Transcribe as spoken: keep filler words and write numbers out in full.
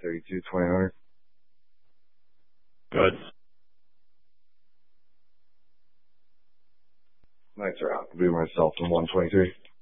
thirty-two, twenty hundred. Good. Nights are out. I'll be myself in one twenty-three.